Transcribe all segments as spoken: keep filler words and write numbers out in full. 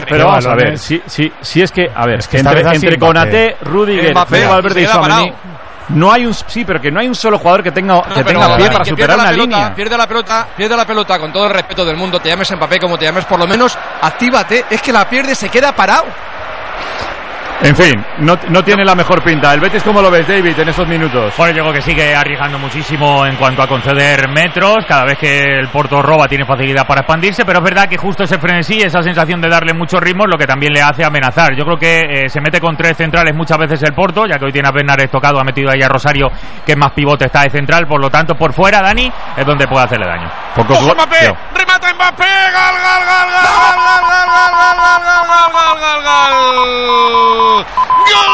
Pero vamos a ver, si, si, si es que, a ver, es que entre, entre Konaté, Rüdiger, Valverde y Tchouaméni, no hay un sí, pero que no hay un solo jugador que tenga, no, que tenga pie para superar una pelota, línea. Pierde la pelota, pierde la pelota con todo el respeto del mundo, te llames Mbappé como te llames, por lo menos actívate, es que la pierde, se queda parado. En fin, no, no tiene la mejor pinta. ¿El Betis cómo lo ves, David, en estos minutos? Bueno, yo creo que sigue arriesgando muchísimo en cuanto a conceder metros. Cada vez que el Porto roba tiene facilidad para expandirse, pero es verdad que justo ese frenesí, esa sensación de darle mucho ritmo es lo que también le hace amenazar. Yo creo que eh, se mete con tres centrales muchas veces el Porto, ya que hoy tiene a Bernard tocado, ha metido ahí a Rosario, que es más pivote, está de central, por lo tanto por fuera, Dani, es donde puede hacerle daño. Pocos ¡Ojo, Mbappé! Yo. ¡Remata Mbappé! ¡Gol, gol, gol, gol, gol, gol, gol, gol, gol, gol, gol, gol! ¡Gol!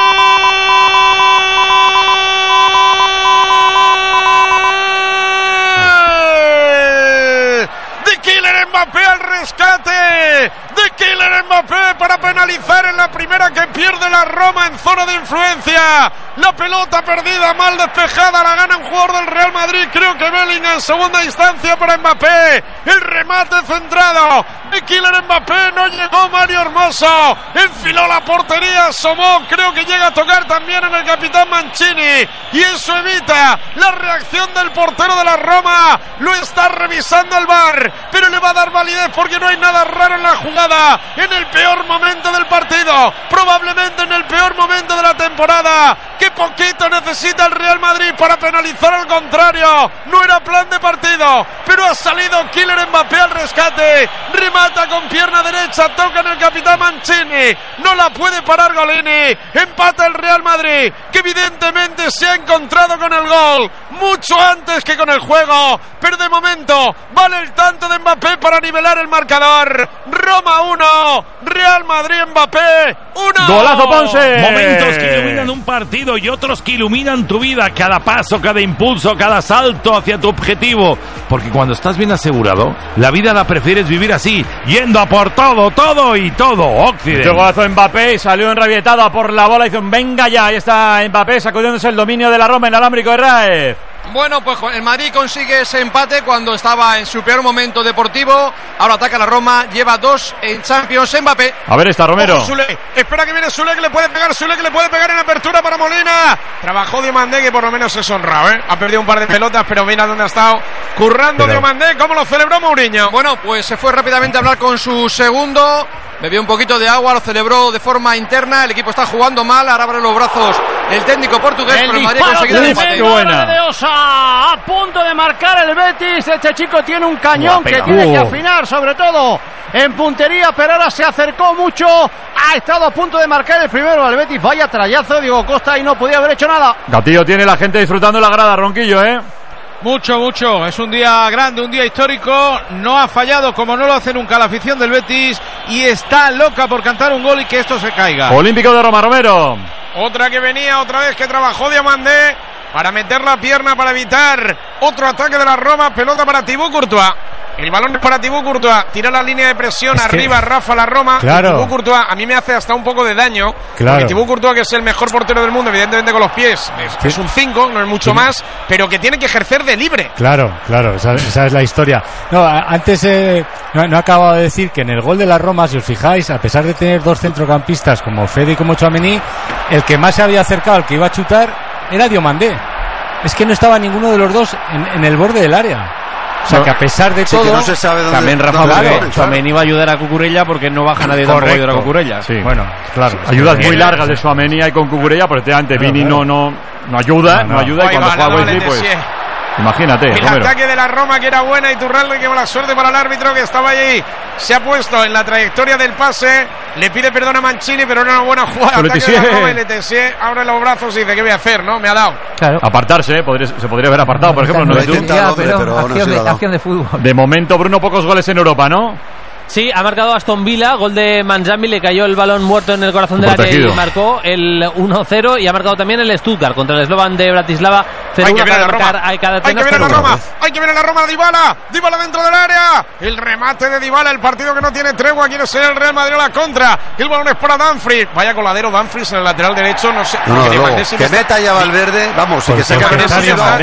¡De Kylian Mbappé al rescate! ¡De Kylian Mbappé para penalizar en la primera que pierde la Roma en zona de influencia! La pelota perdida, mal despejada, la gana un jugador del Real Madrid, creo que Bellingham, en segunda instancia para Mbappé. El remate centrado de Kylian Mbappé, no llegó Mario Hermoso, enfiló la portería, asomó, creo que llega a tocar también en el capitán Mancini, y eso evita la reacción del portero de la Roma. Lo está revisando el V A R, pero le va a dar validez porque no hay nada raro en la jugada, en el peor momento del partido, probablemente en el peor momento de la temporada. ¡Qué poquito necesita el Real Madrid para penalizar al contrario! No era plan de partido, pero ha salido Kylian Mbappé al rescate, remata con pierna derecha, toca en el capitán Mancini, no la puede parar Golini, empata el Real Madrid, que evidentemente se ha encontrado con el gol mucho antes que con el juego, pero de momento vale el tanto de Mbappé para nivelar el marcador. Roma uno, Real Madrid Mbappé uno. ¡Golazo Ponce! Momentos que iluminan un partido y otros que iluminan tu vida, cada paso, cada impulso, cada salto hacia tu objetivo, porque cuando estás bien asegurado, la vida la prefieres vivir así, yendo a por todo, todo y todo. Occidente. Este golazo Mbappé, salió enrabietado a por la bola, hizo un venga ya, ahí está Mbappé sacudiéndose el dominio de la Roma en alámbrico de Raez. Bueno, pues el Madrid consigue ese empate cuando estaba en su peor momento deportivo. Ahora ataca la Roma, lleva dos en Champions. Mbappé. A ver, está Romero. Ojo, Sule. Espera que viene Sule, que le puede pegar. Sule, que le puede pegar en apertura para Molina. Trabajó Diomandé, que por lo menos es honrado, ¿eh? Ha perdido un par de pelotas, pero mira dónde ha estado currando pero... Diomandé. ¿Cómo lo celebró Mourinho? Bueno, pues se fue rápidamente a hablar con su segundo. Bebió un poquito de agua, lo celebró de forma interna. El equipo está jugando mal, ahora abre los brazos el técnico portugués, el pero el Madrid ha conseguido el empate. ¡Qué buena! De Osa, a punto de marcar el Betis. Este chico tiene un cañón que tiene que afinar, sobre todo en puntería, pero ahora se acercó mucho. Ha estado a punto de marcar el primero al Betis. Vaya trayazo, Diego Costa, y no podía haber hecho nada. Gatillo tiene la gente disfrutando la grada, Ronquillo, ¿eh? Mucho, mucho. Es un día grande, un día histórico. No ha fallado como no lo hace nunca la afición del Betis y está loca por cantar un gol y que esto se caiga. Olímpico de Roma, Romero. Otra que venía, otra vez que trabajó Diomandé para meter la pierna, para evitar otro ataque de la Roma. Pelota para Thibaut Courtois. El balón es para Thibaut Courtois. Tira la línea de presión es arriba, que... Rafa la Roma. Claro. Thibaut Courtois a mí me hace hasta un poco de daño. Claro. Porque Thibaut Courtois, que es el mejor portero del mundo, evidentemente con los pies, es, sí. es un cinco, no es mucho sí. más, pero que tiene que ejercer de libre. Claro, claro, esa, esa es la historia. No, antes eh, no, no acababa de decir que en el gol de la Roma, si os fijáis, a pesar de tener dos centrocampistas como Fede y como Tchouaméni, el que más se había acercado al que iba a chutar era Diomandé. Es que no estaba ninguno de los dos en, en el borde del área. O sea, no, que a pesar de sí, todo, que no se sabe dónde, también Rafa Tchouaméni claro. va a ayudar a Cucurella porque no baja nadie tampoco a ayudar a Cucurella. Sí. Bueno, claro. Ayudas muy largas de Tchouaméni y con Cucurella, pero efectivamente claro, Vini claro. no, no, no ayuda, no, no. no ayuda y cuando juega Wesley, pues... Imagínate, el Romero. ataque de la Roma que era buena, y Iturralde, que mala suerte para el árbitro que estaba allí. Se ha puesto en la trayectoria del pase, le pide perdón a Mancini, pero era una buena jugada. Ataque de la Roma, y Letessier abre los brazos y dice, ¿qué voy a hacer? ¿No? Me ha dado. Claro. Apartarse, ¿eh? Podría, se podría haber apartado, por ejemplo. No, no, intentado, pero, pero acción, no de, acción de fútbol. De momento, Bruno, pocos goles en Europa, ¿no? Sí, ha marcado Aston Villa, gol de Manjami, le cayó el balón muerto en el corazón del área y marcó el uno cero, y ha marcado también el Stuttgart contra el Slovan de Bratislava. Hay que ver a la Roma, hay que ver a la Roma, hay que ver a la Roma, Dybala, Dybala dentro del área, el remate de Dybala, el partido que no tiene tregua, quiere ser el Real Madrid a la contra, el balón es para Dumfries, vaya coladero Dumfries en el lateral derecho, no sé, no, no, luego, que, que meta ya Valverde, vamos, y que se acabe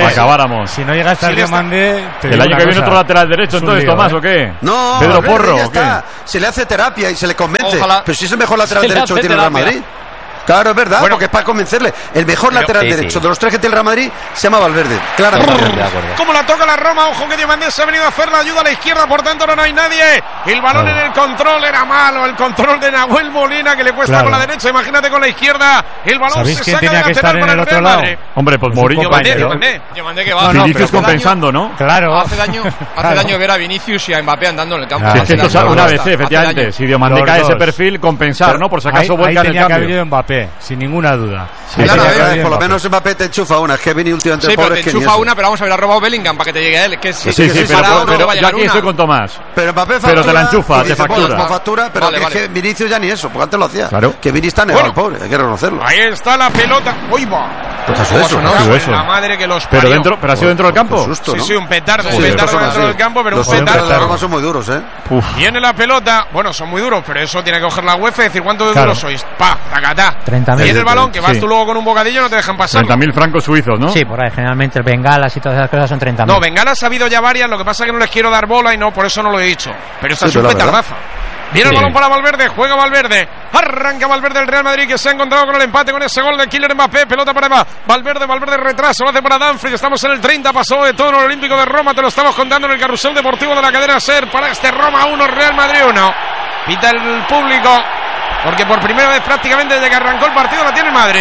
acabáramos. Si no llega hasta el Diomandé, el año que viene otro lateral derecho, entonces Tomás, ¿o qué? No, Pedro Porro, ¿o qué? está. Se le hace terapia y se le convence. Ojalá. Pero si es el mejor lateral derecho que tiene el Real Madrid. Claro, es verdad, bueno, porque es para convencerle. El mejor pero, lateral sí, derecho sí. de los tres que tiene el Real Madrid se llama Valverde. Claramente. Como la toca la Roma, ojo que Diomandé se ha venido a hacer la ayuda a la izquierda, por tanto no, no hay nadie. El balón claro. en el control era malo, el control de Nahuel Molina que le cuesta claro. con la derecha, imagínate con la izquierda. El balón se saca de lateral para el Real Madrid. Hombre, pues Mourinho Diomandé que va. No, no, Vinicius compensando, ¿no? Claro. Hace daño, hace daño ver a Vinicius y a Mbappé andando en el campo. Es que una vez, efectivamente, si Diomandé cae ese perfil, compensar, ¿no? Por si acaso vuelca en el cambio. Ahí tenía que haber ido Mbappé, sin ninguna duda. Sí, claro, sí, ver, por lo menos Mbappé te enchufa una. Es que Vini últimamente sí, pobre pero te enchufa una, pero vamos a ver, ha robado Bellingham para que te llegue a él. Que si sí, sí, sí, pero, pero, pero yo aquí estoy con Tomás. Pero Mbappé factura, pero te la enchufa, te factura. Bueno, factura, pero vale, que, vale. que Vinicius ya ni eso, porque antes lo hacía. Claro. Que Vini está negado, bueno, pobre, hay que reconocerlo. Ahí está la pelota. ¡Uy, va! Pues eso, eso, no, eso, eso. La madre que los pero dentro, pero ha sido dentro del campo. Susto, ¿no? Sí, sí, un petardo, un petardo dentro del campo, pero un petardo. Los Roma son muy duros, ¿eh? Viene la pelota, bueno, son muy duros, pero eso tiene que coger la UEFA y decir cuánto de duros sois. Pa, tacatá. treinta mil. Viene el balón, que vas tú luego con un bocadillo, no te dejan pasar. treinta mil francos suizos, ¿no? Sí, por ahí, generalmente bengalas y todas esas cosas son treinta mil. No, bengalas ha habido ya varias, lo que pasa es que no les quiero dar bola y no, por eso no lo he dicho. Pero esta es un petardazo. Viene sí. el balón para Valverde, juega Valverde, arranca Valverde el Real Madrid que se ha encontrado con el empate con ese gol de Kylian Mbappé, pelota para Valverde, Valverde retraso, lo hace para Dumfries, estamos en el treinta, pasó de todo el Olímpico de Roma, te lo estamos contando en el carrusel deportivo de la cadena SER para este Roma uno, Real Madrid uno. Pita el público, porque por primera vez prácticamente desde que arrancó el partido la tiene el Madrid.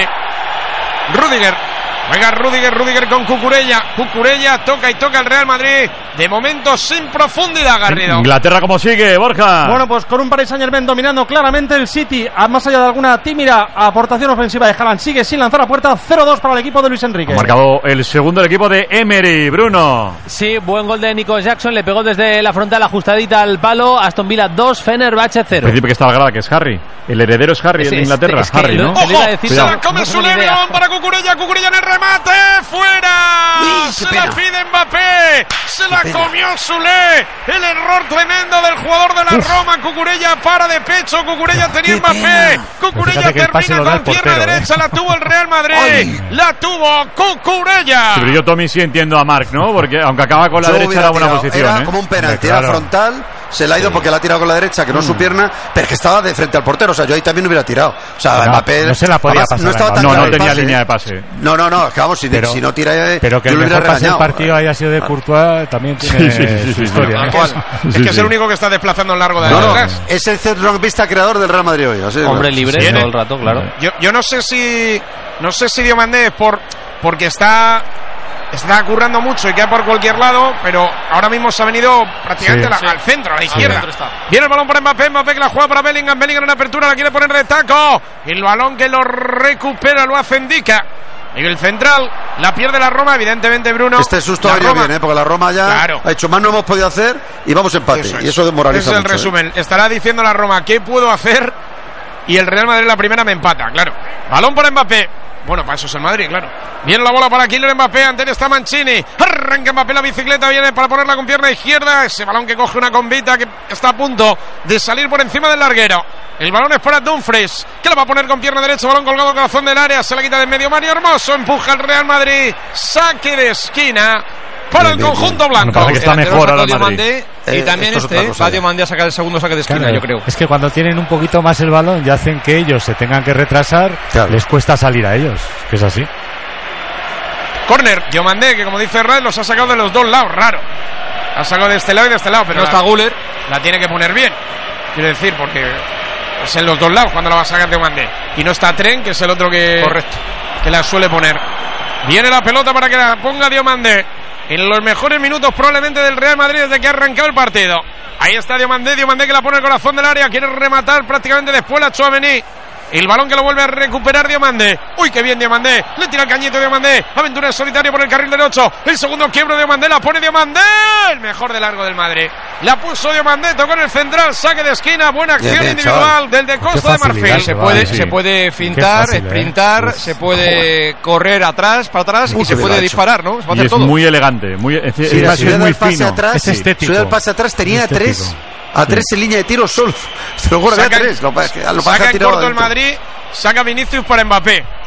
Rüdiger. Juega Rüdiger, Rüdiger con Cucurella. Cucurella toca y toca el Real Madrid. De momento sin profundidad, Garrido. Inglaterra, ¿cómo sigue, Borja? Bueno, pues con un Paris Saint-Germain dominando claramente el City, a más allá de alguna tímida aportación ofensiva de Haaland, sigue sin lanzar a puerta. Cero dos para el equipo de Luis Enrique. Ha marcado el segundo el equipo de Emery, Bruno. Sí, buen gol de Nico Jackson, le pegó desde la frontal ajustadita al palo. Aston Villa dos, Fenerbahce cero. El principio que está la grada, que es Harry. El heredero es Harry, es, en Inglaterra. Es, es Harry, ¿no? ¡Ojo! Se la come su león para Cucurella. Cucurella en el remate. ¡Fuera! Uy, se pena. La pide Mbappé. Se la pena. Comió Sule. El error tremendo del jugador de la Uf. Roma. Cucurella para de pecho. Cucurella tenía Mbappé. Cucurella termina con pierna ¿eh? derecha. La tuvo el Real Madrid. Ay. La tuvo Cucurella. Sí, pero yo, Tommy, sí entiendo a Marc, ¿no? Porque aunque acaba con la yo derecha era buena posición. Era ¿eh? como un penalti. Era frontal. Se la ha ido sí. porque la ha tirado con la derecha, que no es mm. su pierna, pero es que estaba de frente al portero. O sea, yo ahí también hubiera tirado. O sea, no, Mbappé. No se la podía pasar. No, estaba tan no, no tenía línea de pase. No, no, no. Es que vamos, si, pero, si no tira. Pero que el mejor pase del partido haya sido de Courtois también tiene sí, sí, sí, su historia. Sí, sí, sí. Es que sí, es sí. el único que está desplazando a lo largo de no, la no, es el centrocampista creador del Real Madrid hoy. Así, Hombre libre todo el rato, claro. Yo, yo no sé si. No sé si Diomandé es por. Porque está. Está currando mucho y queda por cualquier lado, pero ahora mismo se ha venido prácticamente sí, la, sí. al centro, a la izquierda. Sí. Viene el balón para Mbappé, Mbappé que la juega para Bellingham, Bellingham en apertura, la quiere poner de taco. El balón que lo recupera, lo hace Ndica. Y el central la pierde la Roma, evidentemente, Bruno. Este susto ha venido bien, ¿eh? Porque la Roma ya claro. ha hecho más, no hemos podido hacer y vamos empate. Eso es. Y eso desmoraliza Ese es el mucho, resumen. ¿eh? Estará diciendo la Roma, ¿qué puedo hacer? Y el Real Madrid la primera me empata, claro. Balón para Mbappé. Bueno, para eso es el Madrid, claro. Viene la bola para Kylian Mbappé, ante él está Mancini. Arranca Mbappé la bicicleta, viene para ponerla con pierna izquierda. Ese balón que coge una combita que está a punto de salir por encima del larguero. El balón es para Dumfries, que la va a poner con pierna derecha, balón colgado corazón del área, se la quita de en medio Mario Hermoso, empuja el Real Madrid, saque de esquina para bien, el conjunto bien. blanco. Bueno, que está mejor ahora el Madrid. Y también eh, este, va Diomandé a sacar el segundo saque de esquina, claro, yo creo. Es que cuando tienen un poquito más el balón y hacen que ellos se tengan que retrasar, claro. les cuesta salir a ellos, que es así. Corner, Diomandé, que como dice Red, los ha sacado de los dos lados, raro. Ha sacado de este lado y de este lado, pero no la, está Guller. La tiene que poner bien, quiero decir, porque es en los dos lados cuando la va a sacar Diomandé. Y no está Tren, que es el otro que, Correcto. que la suele poner. Viene la pelota para que la ponga Diomandé. En los mejores minutos probablemente del Real Madrid desde que ha arrancado el partido. Ahí está Diomandé, Diomandé que la pone al corazón del área, quiere rematar prácticamente después la Tchouaméni. El balón que lo vuelve a recuperar Diomandé. Uy, qué bien Diomandé. Le tira el cañito Diomandé. Aventura en solitario por el carril derecho. El segundo quiebro de Diomandé. La pone Diomandé. El mejor de largo del Madrid. La puso Diomandé. Tocó en el central. Saque de esquina. Buena acción bien, bien, individual chaval. del de Costa de Marfil. Se puede, sí. se puede fintar, fácil, sprintar, eh. se puede correr atrás, para atrás y se puede disparar, ¿no? Se y es todo. muy elegante. Muy, es, sí, es, es muy fino. Atrás, es estético. Si el pase atrás tenía es tres. A tres sí. en línea de tiro solo. Te lo juro que a tres. Lo, lo saca en corto el Madrid. Saca Vinicius para Mbappé.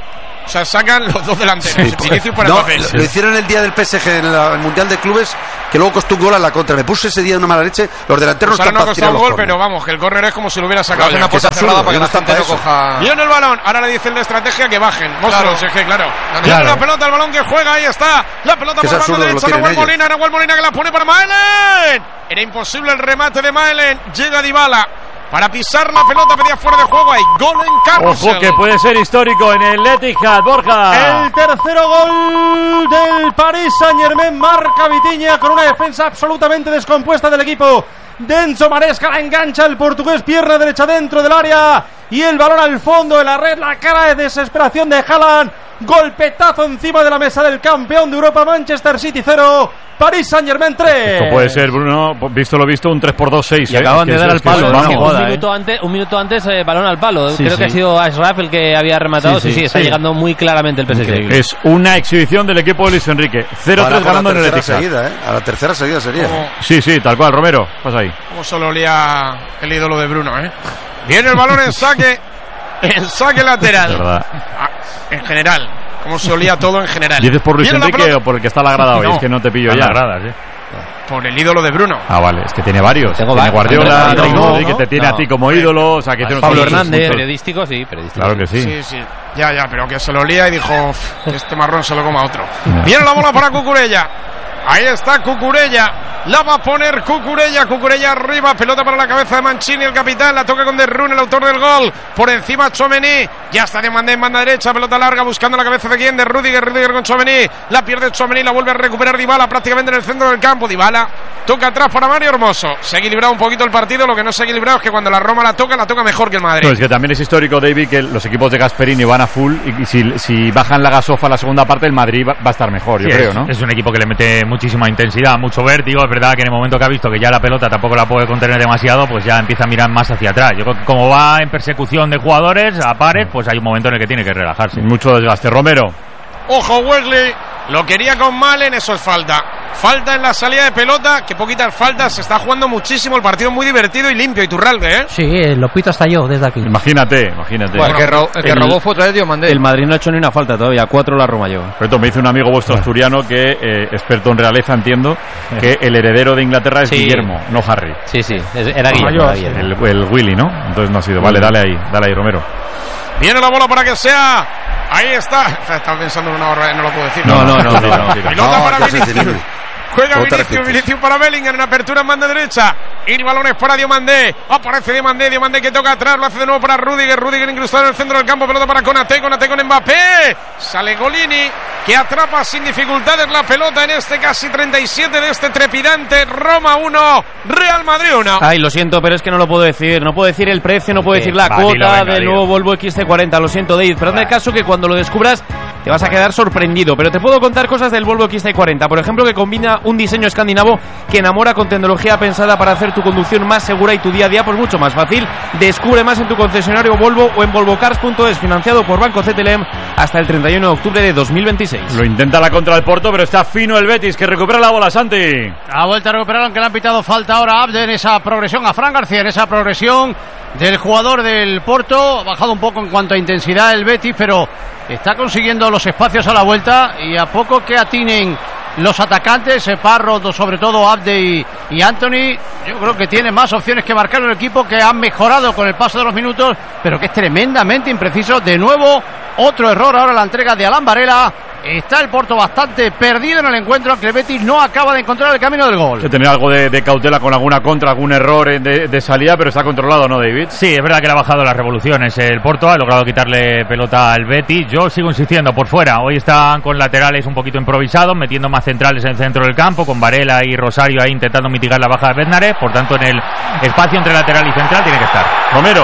O sea, sacan los dos delanteros. Sí, Vinicius para no, Mbappé. Lo, lo hicieron el día del P S G en la, el Mundial de Clubes, que luego costó un gol a la contra. Me puse ese día de una mala leche. Los delanteros pues no están para tirar los gol, pero vamos, que el córner es como si lo hubiera sacado. Hace una puerta cerrada para que la gente no coja. Viene el balón. Ahora le dicen de estrategia que bajen. Monstruos, claro. Es que claro. Viene la pelota, el balón que juega. Ahí está. La pelota por la banda derecha. Nahuel Molina. Nahuel Molina que la pone para Maelen. Era imposible el remate de Maelen. Llega Dybala para pisar la pelota, pedía fuera de juego. Hay gol en Carrusel. Ojo que puede ser histórico en el Etihad, Borja. El tercero gol del Paris Saint-Germain marca Vitinha con una defensa absolutamente descompuesta del equipo de Enzo Maresca. La engancha el portugués, pierna derecha dentro del área y el balón al fondo de la red. La cara de desesperación de Haaland. Golpetazo encima de la mesa del campeón de Europa. Manchester City cero, Paris Saint-Germain tres. Esto puede ser, Bruno, visto lo visto, un tres por dos seis. Y eh. acaban de dar al palo. Un, un minuto antes, un minuto antes eh, balón al palo. Sí, Creo sí. que ha sido Ashraf el que había rematado. Sí, sí, sí, sí está sí. llegando muy claramente el P S G. Es una exhibición del equipo de Luis Enrique. cero tres ganando en el Etihad. Seguida, ¿eh? A la tercera seguida sería. Como... Sí, sí, tal cual. Romero, pasa ahí. Como solo olía el ídolo de Bruno, ¿eh? Viene el balón en saque. En saque lateral. Ah, en general. Como se olía todo en general. ¿Dices por Luis Enrique o por el que está la grada hoy? No, es que no te pillo ya. Gradas, ¿eh? Por el ídolo de Bruno. Ah, vale, es que tiene varios. Tengo tiene Guardiola, no, no, no, que te tiene no. a ti como ídolo. O sea, que Pablo no Hernández. Mucho. Periodístico, sí, periodístico. Claro que sí. Sí, sí. Ya, ya, pero que se lo olía y dijo, este marrón se lo coma otro. No. Viene la bola para Cucurella. Ahí está Cucurella. La va a poner Cucurella. Cucurella arriba. Pelota para la cabeza de Mancini, el capitán. La toca con De Bruyne, el autor del gol. Por encima Tchouaméni. Ya está Diomandé en banda derecha. Pelota larga buscando la cabeza de quién. De Rudiger. Rudiger con Tchouaméni. La pierde Tchouaméni. La vuelve a recuperar Dybala prácticamente en el centro del campo. Dybala toca atrás para Mario Hermoso. Se ha equilibrado un poquito el partido. Lo que no se ha equilibrado es que cuando la Roma la toca, la toca mejor que el Madrid. No, es que también es histórico, David, que los equipos de Gasperini van a full. Y si, si bajan la gasofa a la segunda parte, el Madrid va, va a estar mejor, yo sí, creo, es, ¿no? Es un equipo que le mete muchísima intensidad, mucho vértigo. Es verdad que en el momento que ha visto que ya la pelota tampoco la puede contener demasiado, pues ya empieza a mirar más hacia atrás. Yo creo que como va en persecución de jugadores a pares, pues hay un momento en el que tiene que relajarse. Mucho desgaste. Romero. Ojo, Wesley. Lo quería con Malen, eso es falta. Falta en la salida de pelota, que poquitas faltas. Se está jugando muchísimo, el partido muy divertido y limpio. Iturralde, ¿eh? Sí, lo pito hasta yo desde aquí. Imagínate, imagínate. Bueno, el que, ro el que el, robó fue otra vez Diomandé. El Madrid no ha hecho ni una falta todavía, cuatro la Roma yo. Pero me dice un amigo vuestro asturiano que, eh, experto en realeza, entiendo, que el heredero de Inglaterra es sí. Guillermo, no Harry. Sí, sí, era Guillermo. Ah, Guillermo. El, el Willy, ¿no? Entonces no ha sido. Vale, dale ahí, dale ahí, Romero. Viene la bola para que sea. Ahí está. Estaba pensando en una hora, no lo puedo decir. No, no, no. no, no, no, no. Pelota no, para Vinicius. Juega Vinicius, Vinicius para Bellingham en apertura en banda derecha. Y balones para Diomandé. Aparece Diomandé, Diomandé que toca atrás, lo hace de nuevo para Rudiger. Rudiger incrustado en el centro del campo. Pelota para Konaté, Konaté con Mbappé. Sale Golini, que atrapa sin dificultades la pelota en este casi treinta y siete de este trepidante Roma uno, Real Madrid uno. Ay, lo siento, pero es que no lo puedo decir. No puedo decir el precio, no puedo decir la va, cuota venga, del nuevo Volvo X C cuarenta. Lo siento, Dave, pero hazme caso que cuando lo descubras te vas a quedar sorprendido. Pero te puedo contar cosas del Volvo X C cuarenta. Por ejemplo, que combina un diseño escandinavo que enamora con tecnología pensada para hacer tu conducción más segura y tu día a día pues mucho más fácil. Descubre más en tu concesionario Volvo o en volvocars punto es, financiado por Banco C T L M hasta el treinta y uno de octubre de dos mil veintiséis. Lo intenta la contra del Porto, pero está fino el Betis, que recupera la bola, Santi. Ha vuelto a recuperar, aunque le han pitado falta ahora a Abde en esa progresión, a Fran García en esa progresión del jugador del Porto. Ha bajado un poco en cuanto a intensidad el Betis, pero está consiguiendo los espacios a la vuelta y a poco que atinen los atacantes, Parro, sobre todo Abde y, y Anthony, yo creo que tiene más opciones que marcar un equipo que ha mejorado con el paso de los minutos, pero que es tremendamente impreciso. De nuevo, otro error ahora la entrega de Alan Varela. Está el Porto bastante perdido en el encuentro, aunque el Betis no acaba de encontrar el camino del gol. Hay que tener algo de, de cautela con alguna contra, algún error de, de salida, pero está controlado, ¿no, David? Sí, es verdad que le ha bajado las revoluciones. El Porto ha logrado quitarle pelota al Betis. Yo sigo insistiendo por fuera. Hoy están con laterales un poquito improvisados, metiendo más centrales en el centro del campo, con Varela y Rosario ahí intentando mitigar la baja de Bednarek. Por tanto, en el espacio entre lateral y central tiene que estar. Romero.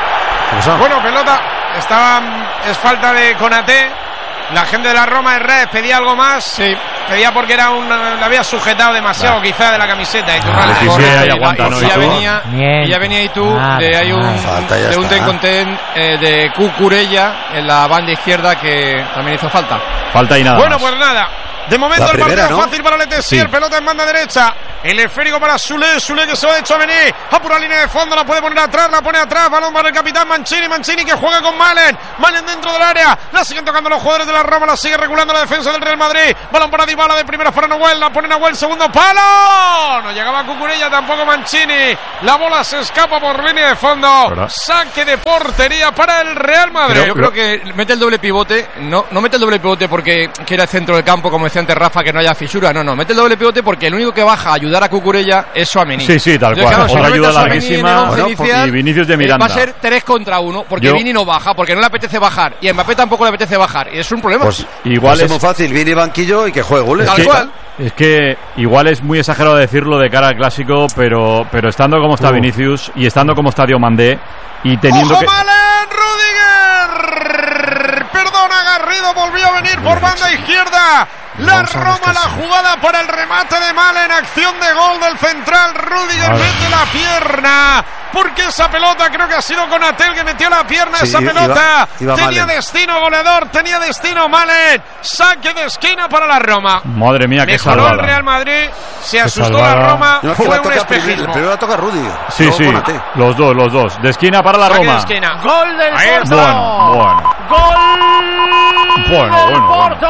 Bueno, pelota. Estaba, es falta de Konaté. La gente de la Roma Herrera pedía algo más. Sí. Pedía porque era un, le había sujetado demasiado, vale, quizá de la camiseta. Y tú, ah, sí, sí, y, aguanta, ¿no? y ya venía, y ya venía y tú ah, de hay un falta, de un ten eh, de Cucurella en la banda izquierda que también hizo falta. Falta y nada. Bueno, más. pues nada. De momento la el primera, partido ¿no? fácil para Letesier, sí. Pelota en banda derecha. el esférico para Sule, Sule que se va de Tchouaméni, a pura línea de fondo, la puede poner atrás, la pone atrás, balón para el capitán Mancini, Mancini que juega con Malen, Malen dentro del área, la siguen tocando los jugadores de la Roma, la sigue regulando la defensa del Real Madrid, balón para Dybala de primeras para Nahuel, la pone Nahuel, segundo palo, no llegaba Cucurella, tampoco Mancini, la bola se escapa por línea de fondo, ¿verdad? Saque de portería para el Real Madrid. Pero yo creo que mete el doble pivote, no, no mete el doble pivote porque quiere el centro del campo, como decía antes Rafa, que no haya fisura, no, no, mete el doble pivote porque el único que baja a ayudar a Cucurella es Tchouaméni. Sí, sí, tal cual. Claro, si no ayuda larguísima, bueno, inicial, y Vinicius de Miranda. Va a ser tres contra uno, porque yo... Vini no baja, porque no le apetece bajar, y a Mbappé tampoco le apetece bajar, y es un problema. Pues igual pues es muy fácil, Vini banquillo y que juegue goles. Tal cual. Es que igual es muy exagerado decirlo de cara al clásico, pero, pero estando como está uh. Vinicius y estando como está Diomandé y teniendo ¡Ojo, que... Malen, Rudiger! Perdona, Garrido volvió a venir por banda izquierda. La Roma, la jugada para el remate de Malen, acción de gol del central. Rudiger mete la pierna, porque esa pelota creo que ha sido Konaté que metió la pierna. Sí, esa pelota iba, iba tenía Malen. Destino goleador, tenía destino Malen. Saque de esquina para la Roma. Madre mía, qué salvada. Mejoró el Real Madrid, se asustó la Roma, no, fue un espejismo. Primero la toca Rudiger. Sí, sí, Konaté. Los dos, los dos. De esquina para la Saque Roma. De esquina. Gol del Porto. Bueno, bueno. Gol bueno, del bueno, Porto.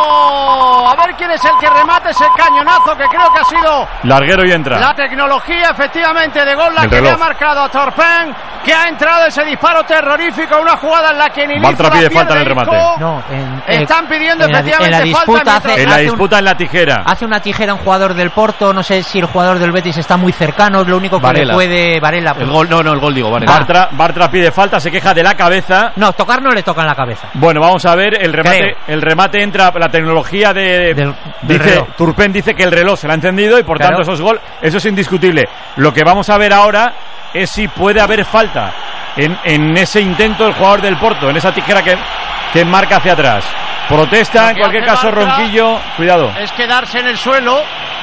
Bueno. A ver quién es el que remate ese cañonazo que creo que ha sido larguero y entra. La tecnología efectivamente de gol la el que reloj. Le ha marcado a Torpen, que ha entrado ese disparo terrorífico, una jugada en la que ni Bartra pide falta en el remate. No, en, están pidiendo en efectivamente la, en la disputa falta. Hace, en la disputa un, en la tijera. Hace una tijera un jugador del Porto, no sé si el jugador del Betis está muy cercano, es lo único que Varela. Le puede Varela. El gol, no, no, el gol digo, Varela. Bartra, Bartra pide falta, se queja de la cabeza. No, tocar no le toca en la cabeza. Bueno, vamos a ver, el remate, Creo. el remate entra, la tecnología de... Del, dice, Turpen dice que el reloj se le ha encendido y por claro. tanto eso es gol, eso es indiscutible. Lo que vamos a ver ahora es si puede haber falta en, en ese intento del jugador del Porto, en esa tijera que, que marca hacia atrás. Protesta, en cualquier caso Ronquillo, cuidado. Es quedarse en el suelo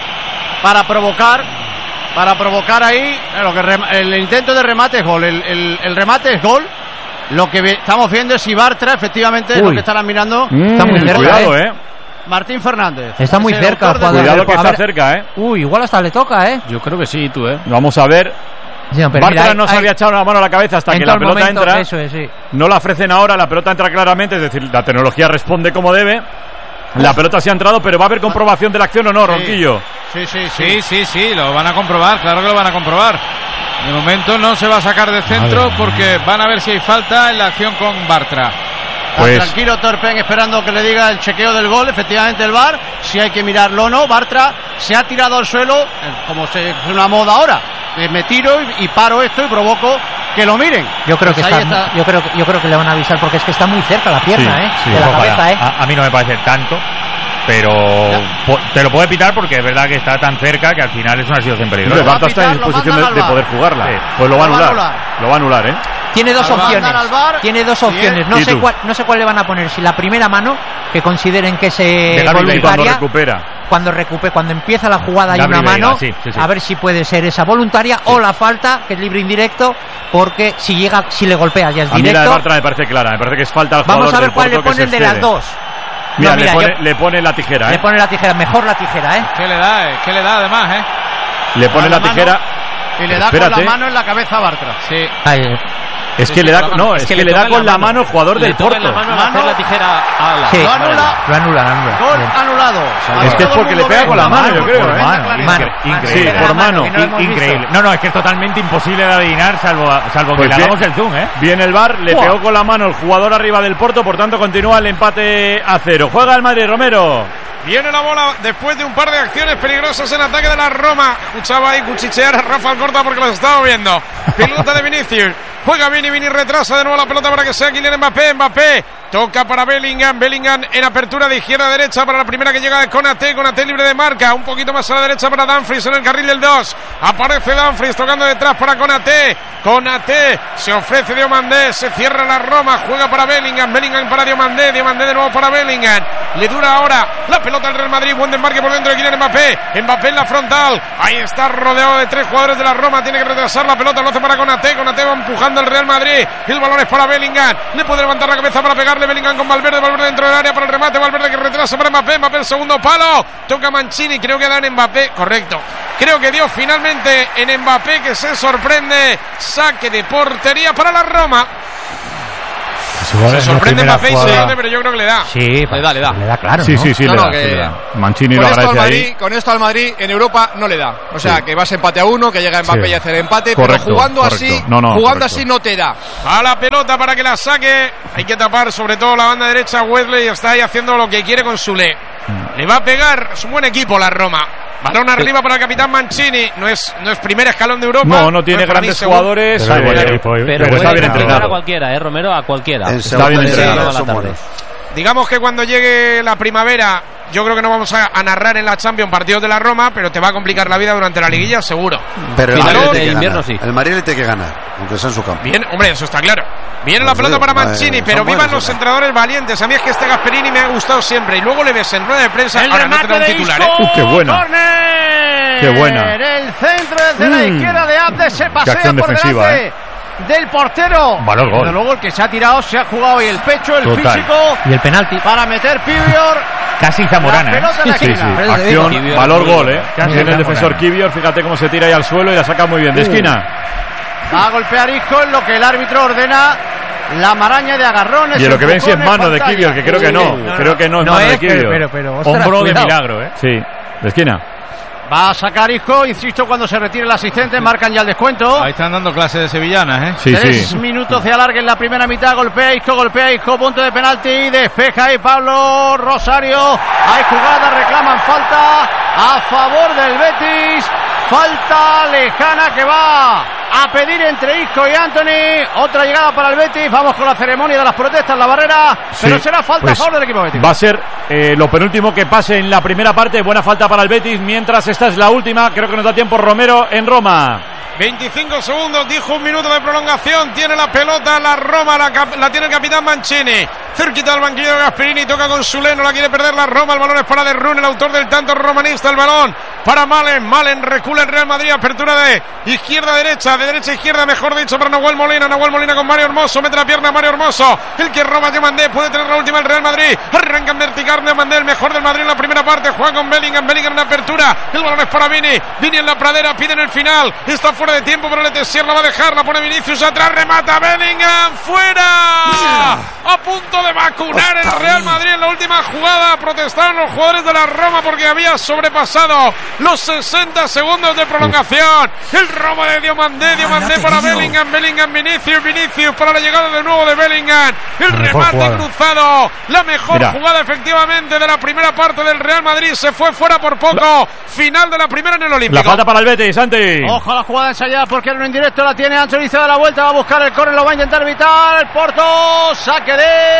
para provocar, para provocar ahí, lo que rem, el intento de remate es gol, el, el, el remate es gol. Lo que ve, estamos viendo es si Bartra, efectivamente, es lo que estarán mirando. Mm, está muy cerca, cuidado, eh. eh. Martín Fernández. Está muy cerca, cuidado que está cerca, eh. Uy, igual hasta le toca, eh. Yo creo que sí, tú, eh. Vamos a ver. Sí, no, Bartra mira, no hay, se había echado la mano a la cabeza hasta que la pelota momento, entra. Eso es, sí. No la ofrecen ahora, la pelota entra claramente, es decir, la tecnología responde como debe. La pelota se ha entrado, pero va a haber comprobación de la acción o no, sí. Ronquillo. Sí, sí, sí, sí, sí, sí, lo van a comprobar, claro que lo van a comprobar. De momento no se va a sacar de centro porque van a ver si hay falta en la acción con Bartra. Pues, tranquilo Torpen esperando que le diga el chequeo del gol, efectivamente el V A R, si hay que mirarlo o no. Bartra se ha tirado al suelo, como se, es una moda ahora, me tiro y, y paro esto y provoco que lo miren. Yo creo pues que está, está. Yo creo, yo creo que le van a avisar porque es que está muy cerca la pierna, sí, eh, sí, de la cabeza, para, eh. A, a mí no me parece tanto, pero po, te lo puede pitar porque es verdad que está tan cerca que al final es una situación peligrosa. Bartra está en disposición de, de poder jugarla. Sí. Pues lo va a anular. anular. Lo va a anular, ¿eh? Tiene dos opciones. Tiene dos opciones. No sé cuál, no sé cuál le van a poner. Si la primera mano, que consideren que se voluntaria, cuando recupera. Cuando recupere, cuando empieza la jugada hay una mano, sí, sí, sí. A ver si puede ser esa voluntaria sí. O la falta, que es libre indirecto, porque si llega, si le golpea ya es a directo. A mí la de Bartra me parece clara, me parece que es falta al jugador. Vamos a ver cuál le ponen de las dos. Mira, no, mira le, pone, yo, le pone la tijera, ¿eh? Le pone la tijera, mejor la tijera, ¿eh? ¿Qué le da, eh? ¿Qué le da además, eh? Le pone la, la tijera. Y le da Espérate. Con la mano en la cabeza a Bartra. Sí. Ay, es sí, que sí, le da, no, es, es que, que le da con la mano, mano el jugador le del Porto. La mano al hacer la tijera a la. Sí, lo anula. Lo anula, lo anula. Gol anulado. Es que es porque le pega con la mano, yo creo, ¿eh? Increíble. Sí, por mano. Increíble. No, no, es que es totalmente imposible de adivinar, salvo, salvo que le hagamos el zoom, ¿eh? Viene el V A R, le pegó con la mano el jugador arriba del Porto, por tanto continúa el empate a cero. Juega el Madrid, Romero. Viene la bola después de un par de acciones peligrosas en ataque de la Roma. Escuchaba ahí cuchichear a Rafa Alcorta porque los estaba viendo. Pelota de Vinicius. Juega Vini, Vini retrasa de nuevo la pelota para que sea Kylian Mbappé. Mbappé toca para Bellingham. Bellingham en apertura de izquierda a derecha para la primera que llega de Konaté. Konaté libre de marca. Un poquito más a la derecha para Dumfries en el carril del dos. Aparece Dumfries tocando detrás para Konaté. Konaté se ofrece Diomandé. Se cierra la Roma. Juega para Bellingham. Bellingham para Diomandé. Diomandé de nuevo para Bellingham. Le dura ahora la pelota al Real Madrid. Buen desmarque por dentro de Kylian Mbappé. Mbappé en la frontal. Ahí está rodeado de tres jugadores de la Roma. Tiene que retrasar la pelota. Lo hace para Konaté. Konaté va empujando al Real Madrid. El balón es para Bellingham. Le puede levantar la cabeza para pegarle darle Bellingham con Valverde, Valverde dentro del área para el remate, Valverde que retrasa para Mbappé, Mbappé el segundo palo, toca Mancini, creo que da en Mbappé, correcto, creo que dio finalmente en Mbappé, que se sorprende, saque de portería para la Roma. Se sorprende Mbappé y se pierde, pero yo creo que le da. Sí, le da, le da. Le da claro, sí, ¿no? sí, sí, no, le, no, da, que, sí le da. Mancini con lo esto agradece al Madrid, ahí. con esto al Madrid en Europa no le da. O sea, sí. que vas empate a uno, que llega Mbappé sí. y hace el empate, correcto, pero jugando correcto. así, no, no, jugando correcto. así no te da. A la pelota para que la saque. Hay que tapar sobre todo la banda derecha. Wesley está ahí haciendo lo que quiere con Sule. Mm. Le va a pegar. Es un buen equipo la Roma. Balón arriba para el capitán Mancini. No es, no es primer escalón de Europa. No, no tiene no grandes jugadores. Pero, pero, pero, pero, pero, pero está bien entrenado. A cualquiera, eh, Romero, a cualquiera. Está bien entrenado. Digamos que cuando llegue la primavera, yo creo que no vamos a, a narrar en la Champions partidos de la Roma, pero te va a complicar la vida durante la liguilla, seguro. Pero el Madrid de invierno sí. El Madrid le tiene que ganar, aunque sea en su campo. Bien, hombre, eso está claro. Viene la pelota para Mancini, pero vivan los entrenadores valientes. A mí es que este Gasperini me ha gustado siempre. Y luego le ves en rueda de prensa. El ahora no te da un titular, ¿eh? Uh, qué buena. ¡Corner! Qué buena. En el centro desde mm. la izquierda de Abde se pasea acción por defensiva, delante ¿eh? del portero. Valor gol. Pero luego el que se ha tirado se ha jugado hoy el pecho, el Total. físico y el penalti para meter Pivior. Casi Zamorana, ¿eh? Sí, sí, sí. Acción, Kivior, valor gol, ¿eh? Tiene el defensor Kivior, fíjate cómo se tira ahí al suelo y la saca muy bien de esquina. Va a golpear Isco en lo que el árbitro ordena. La maraña de agarrones. Y lo que ven si es mano de Kivior, que creo que no. no, no creo que no es no mano es, de Kivior. Pero, pero, pero, hombro de milagro, ¿eh? Sí, de esquina. Va a sacar Isco, insisto, cuando se retire el asistente, marcan ya el descuento. Ahí están dando clases de sevillanas, ¿eh? Sí, Tres sí. minutos de alargue en la primera mitad, golpea Isco, golpea Isco, punto de penalti, despeja ahí Pablo Rosario. Hay jugada, reclaman falta a favor del Betis. Falta lejana que va a pedir entre Isco y Anthony. Otra llegada para el Betis. Vamos con la ceremonia de las protestas, la barrera. Sí, pero será falta pues a favor del equipo Betis. Va a ser eh, lo penúltimo que pase en la primera parte. Buena falta para el Betis. Mientras esta es la última. Creo que nos da tiempo Romero en Roma. veinticinco segundos, dijo un minuto de prolongación. Tiene la pelota la Roma, la, cap- la tiene el capitán Mancini. Cerquita del banquillo de Gasperini, toca con Sule, no la quiere perder la Roma. El balón es para De Run, el autor del tanto romanista. El balón para Malen, Malen recula el Real Madrid. Apertura de izquierda a derecha, de derecha a izquierda, mejor dicho, para Nahuel Molina. Nahuel Molina con Mario Hermoso, mete la pierna a Mario Hermoso. El que roba Diomandé, puede tener la última el Real Madrid. Arranca en vertical Diomandé, el mejor del Madrid en la primera parte. Juega con Bellingham, Bellingham en apertura. El balón es para Vini, Vini en la pradera, pide en el final. Está fuera de tiempo, pero le Tessier la va a dejar, la pone Vinicius atrás, remata Bellingham, fuera. A punto de vacunar el Real Madrid en la última jugada. Protestaron los jugadores de la Roma porque había sobrepasado los sesenta segundos de prolongación. El robo de Diomandé, Diomandé para Bellingham, Bellingham, Vinicius, Vinicius para la llegada de nuevo de Bellingham. El remate cruzado, la mejor Mira. jugada efectivamente de la primera parte del Real Madrid. Se fue fuera por poco. Final de la primera en el Olímpico. La falta para el Betis, Santi. Ojo a la jugada ensayada porque en directo la tiene Anthony, se da la vuelta, va a buscar el córner, lo va a intentar evitar. El Porto, saque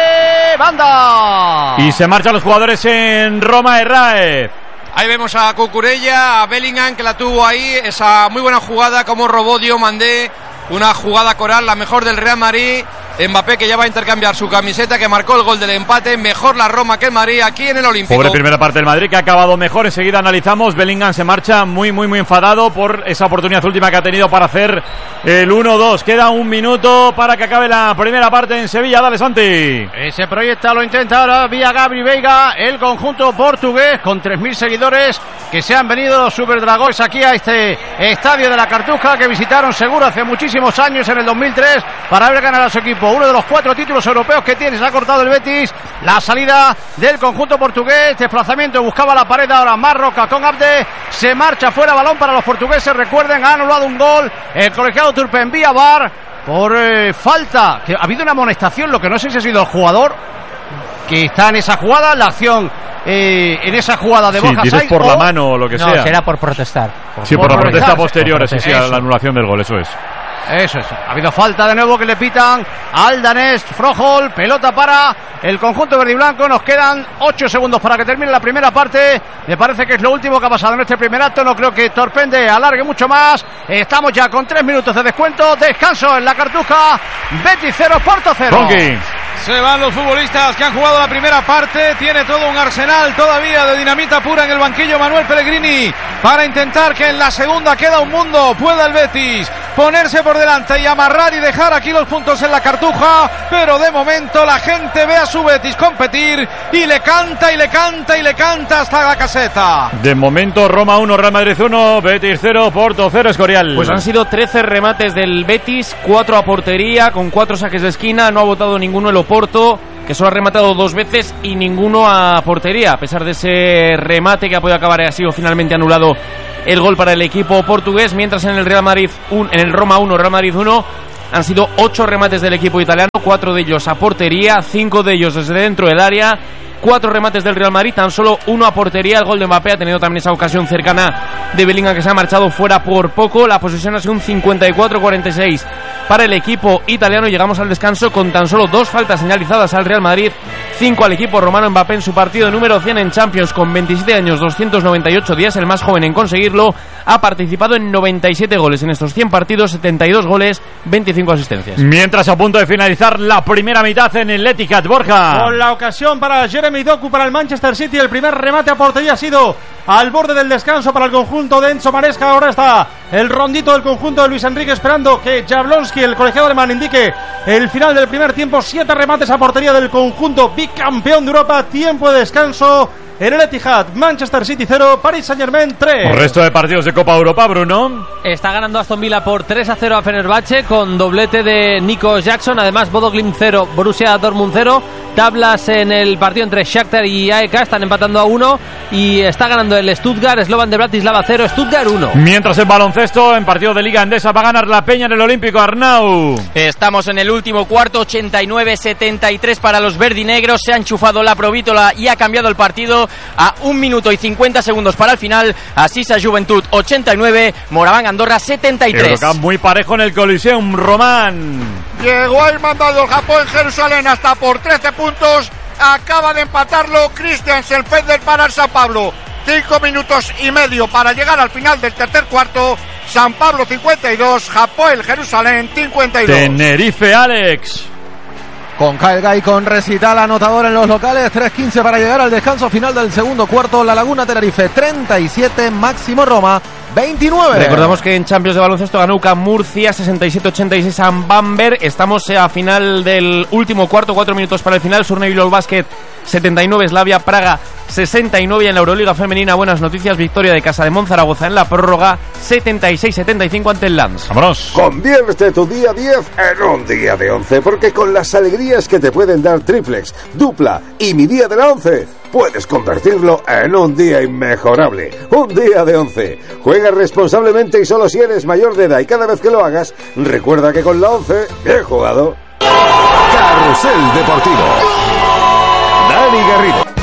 de banda. Y se marchan los jugadores en Roma, Herráez. Ahí vemos a Cucurella, a Bellingham que la tuvo ahí, esa muy buena jugada como robó Diomandé, una jugada coral, la mejor del Real Madrid. Mbappé que ya va a intercambiar su camiseta, que marcó el gol del empate. Mejor la Roma que el Madrid aquí en el Olímpico. Pobre primera parte del Madrid que ha acabado mejor. Enseguida analizamos. Bellingham se marcha muy muy muy enfadado por esa oportunidad última que ha tenido para hacer el uno dos. Queda un minuto para que acabe la primera parte en Sevilla. Dale, Santi. Ese proyecta lo intenta ahora vía Gabri Veiga, el conjunto portugués con tres mil seguidores que se han venido los Super Dragons aquí a este estadio de la Cartuja, que visitaron seguro hace muchísimos años en el dos mil tres para ver ganar a su equipo. Uno de los cuatro títulos europeos que tiene. Se ha cortado el Betis. La salida del conjunto portugués. Desplazamiento, buscaba la pared ahora Marroca con Abde. Se marcha fuera, balón para los portugueses. Recuerden, ha anulado un gol el colegiado Turpen vía V A R por eh, falta. Que ha habido una amonestación, lo que no sé si ha sido el jugador que está en esa jugada, la acción eh, en esa jugada de sí, Borja Saiz por o... la mano o lo que no, sea. No, será por protestar. Por, sí, por, por la protesta posterior, sí, sí, a la anulación del gol, eso es. Eso es. Ha habido falta de nuevo que le pitan al danés Froholt. Pelota para el conjunto verde y blanco. Nos quedan ocho segundos para que termine la primera parte. Me parece que es lo último que ha pasado en este primer acto. No creo que Torpende alargue mucho más. Estamos ya con tres minutos de descuento. Descanso en la Cartuja. Betis cero, Porto cero. Ronqui. Se van los futbolistas que han jugado la primera parte. Tiene todo un arsenal todavía de dinamita pura en el banquillo Manuel Pellegrini para intentar que en la segunda queda un mundo. Pueda el Betis. ponerse por delante y amarrar y dejar aquí los puntos en la cartuja, pero de momento la gente ve a su Betis competir y le canta y le canta y le canta hasta la caseta. De momento Roma uno, Real Madrid uno, Betis cero, Porto cero, Escorial. Pues han sido trece remates del Betis, cuatro a portería, con cuatro saques de esquina, no ha votado ninguno el Oporto, que solo ha rematado dos veces y ninguno a portería. A pesar de ese remate que ha podido acabar, ha sido finalmente anulado el gol para el equipo portugués, mientras en el Real Madrid un, en el Roma uno, Real Madrid uno han sido ocho remates del equipo italiano, cuatro de ellos a portería, cinco de ellos desde dentro del área. Cuatro remates del Real Madrid, tan solo uno a portería. El gol de Mbappé ha tenido también esa ocasión cercana de Bellingham, que se ha marchado fuera por poco. La posesión ha sido un cincuenta y cuatro a cuarenta y seis para el equipo italiano. Llegamos al descanso con tan solo dos faltas señalizadas al Real Madrid, cinco al equipo romano. Mbappé en su partido número cien en Champions, con veintisiete años, doscientos noventa y ocho días, el más joven en conseguirlo. Ha participado en noventa y siete goles en estos cien partidos, setenta y dos goles, veinticinco asistencias. Mientras, a punto de finalizar la primera mitad en el Etihad, Borja. Con la ocasión para Jeremy Doku, para el Manchester City. El primer remate a portería ha sido al borde del descanso para el conjunto de Enzo Maresca. Ahora está el rondito del conjunto de Luis Enrique esperando que Jablonski, el colegiado alemán, indique el final del primer tiempo. Siete remates a portería del conjunto bicampeón de Europa. Tiempo de descanso en el Etihad. Manchester City cero, Paris Saint-Germain tres. El resto de partidos de Copa Europa, Bruno. Está ganando Aston Villa por tres a cero a Fenerbahce, con doblete de Nico Jackson. Además, Bodo Glimt cero, Borussia Dortmund cero. Tablas en el partido entre Shakhtar y A E K, están empatando a uno. Y está ganando el Stuttgart, Slovan de Bratislava cero, Stuttgart uno. Mientras, en baloncesto, en partido de Liga Endesa, va a ganar la Peña en el Olímpico, Arnau. Estamos en el último cuarto, ochenta y nueve setenta y tres para los verdinegros. Se ha enchufado la Provítola y ha cambiado el partido a un minuto y cincuenta segundos para el final. Asisa Juventud ochenta y nueve, Moraván Andorra setenta y tres. Eurocamp muy parejo en el Coliseum Román. Llegó el mandado el Japón en Jerusalén hasta por trece puntos. Acaba de empatarlo Christiansen Feder para el San Pablo. Cinco minutos y medio para llegar al final del tercer cuarto. San Pablo cincuenta y dos, Japón Jerusalén cincuenta y dos. Tenerife, Alex. Con Calga y con Recital anotador en los locales, tres quince para llegar al descanso final del segundo cuarto. La Laguna Tenerife treinta y siete, Máximo Roma veintinueve. Recordamos que en Champions de baloncesto ganó U C A M Murcia sesenta y siete ochenta y seis a Bamberg. Estamos a final del último cuarto, cuatro minutos para el final. Surne Bilbao Basket setenta y nueve, Slavia Praga sesenta y nueve. En la Euroliga femenina, buenas noticias, victoria de Casa de Monzaragoza en la prórroga setenta y seis setenta y cinco ante el Lens. Vámonos. Convierte tu día diez en un día de once, porque con las alegrías que te pueden dar triplex, dupla y mi día de la once, puedes convertirlo en un día inmejorable. Un día de once. Juega responsablemente y solo si eres mayor de edad, y cada vez que lo hagas, recuerda que con la once, bien jugado. Carrusel Deportivo. Dani Garrido.